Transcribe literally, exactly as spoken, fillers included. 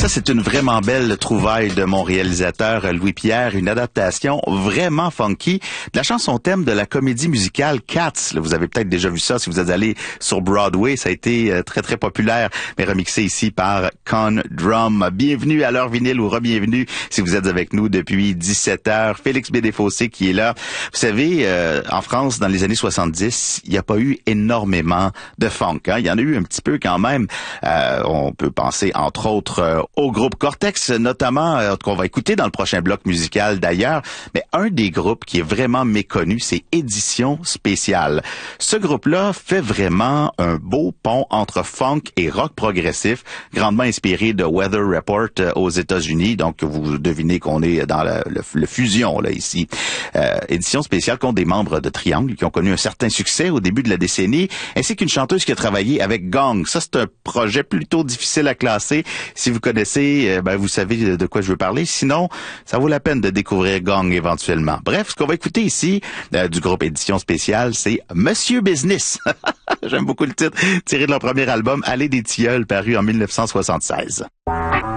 Ça, c'est une vraiment belle trouvaille de mon réalisateur Louis-Pierre, une adaptation vraiment funky de la chanson thème de la comédie musicale Cats. Là, vous avez peut-être déjà vu ça si vous êtes allé sur Broadway. Ça a été très, très populaire, mais remixé ici par Con Drum. Bienvenue à l'heure vinyle ou re-bienvenue si vous êtes avec nous depuis dix-sept heures. Félix Bédéfossé qui est là. Vous savez, euh, en France, dans les années soixante-dix, il n'y a pas eu énormément de funk. Hein? Il y en a eu un petit peu quand même. Euh, on peut penser, entre autres, euh, au groupe Cortex, notamment, euh, qu'on va écouter dans le prochain bloc musical d'ailleurs. Mais un des groupes qui est vraiment méconnu, c'est Édition Spéciale. Ce groupe-là fait vraiment un beau pont entre funk et rock progressif, grandement inspiré de Weather Report euh, aux États-Unis. Donc, vous devinez qu'on est dans le, le, le fusion, là, ici. Euh, Édition Spéciale compte des membres de Triangle qui ont connu un certain succès au début de la décennie, ainsi qu'une chanteuse qui a travaillé avec Gong. Ça, c'est un projet plutôt difficile à classer. Si vous connaissez, euh, ben, vous savez de quoi je veux parler. Sinon, ça vaut la peine de découvrir Gong éventuellement. Bref, ce qu'on va écouter ici, euh, du groupe Édition Spéciale, c'est Monsieur Business. J'aime beaucoup le titre, tiré de leur premier album, Allée des Tilleuls, paru en mille neuf cent soixante-seize.